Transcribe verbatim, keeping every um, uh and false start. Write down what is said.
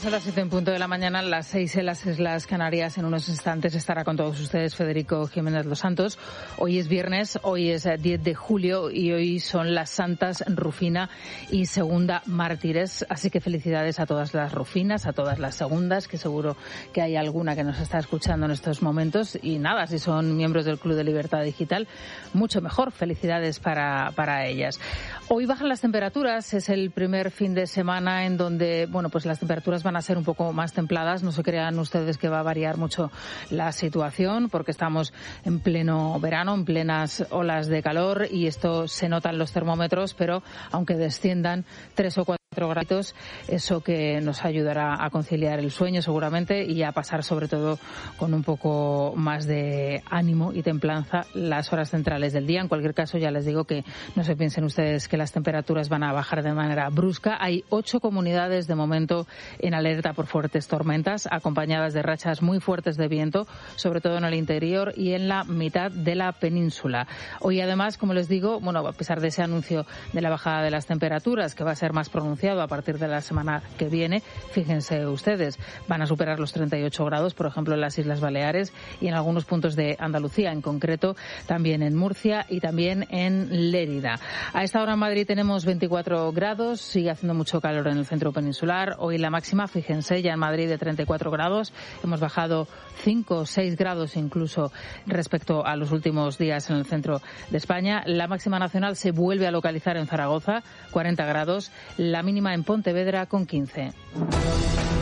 Son las siete en punto de la mañana, las seis en las Islas Canarias. En unos instantes estará con todos ustedes Federico Jiménez Los Santos. Hoy es viernes, hoy es diez de julio y hoy son las santas Rufina y Segunda mártires. Así que felicidades a todas las Rufinas, a todas las segundas, que seguro que hay alguna que nos está escuchando en estos momentos. Y nada, si son miembros del Club de Libertad Digital, mucho mejor. Felicidades para, para ellas. Hoy bajan las temperaturas, es el primer fin de semana en donde, bueno, pues las temperaturas van a ser un poco más templadas. No se crean ustedes que va a variar mucho la situación porque estamos en pleno verano, en plenas olas de calor y esto se nota en los termómetros, pero aunque desciendan tres o cuatro grados, eso que nos ayudará a conciliar el sueño seguramente y a pasar sobre todo con un poco más de ánimo y templanza las horas centrales del día. En cualquier caso, ya les digo que no se piensen ustedes que las temperaturas van a bajar de manera brusca. Hay ocho comunidades de momento en alerta por fuertes tormentas, acompañadas de rachas muy fuertes de viento, sobre todo en el interior y en la mitad de la península. Hoy además, como les digo, bueno, a pesar de ese anuncio de la bajada de las temperaturas, que va a ser más pronunciado a partir de la semana que viene, fíjense ustedes, van a superar los treinta y ocho grados, por ejemplo, en las Islas Baleares y en algunos puntos de Andalucía, en concreto también en Murcia y también en Lérida. A esta hora en Madrid tenemos veinticuatro grados, sigue haciendo mucho calor en el centro peninsular. Hoy la máxima, fíjense, ya en Madrid de treinta y cuatro grados, hemos bajado cinco o seis grados incluso respecto a los últimos días en el centro de España. La máxima nacional se vuelve a localizar en Zaragoza, cuarenta grados, la mínima en Pontevedra con quince.